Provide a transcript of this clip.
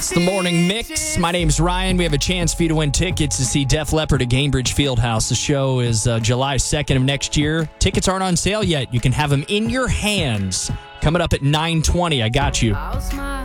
It's the Morning Mix. My name's Ryan. We have a chance for you to win tickets to see Def Leppard at Gainbridge Fieldhouse. The show is July 2nd of next year. Tickets aren't on sale yet. You can have them in your hands. Coming up at 9:20. I got you.